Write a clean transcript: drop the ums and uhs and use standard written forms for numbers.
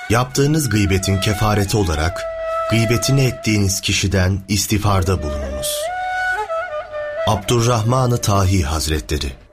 Yaptığınız gıybetin kefareti olarak gıybetini ettiğiniz kişiden istiğfarda bulununuz. Abdurrahman-ı Tahi Hazretleri.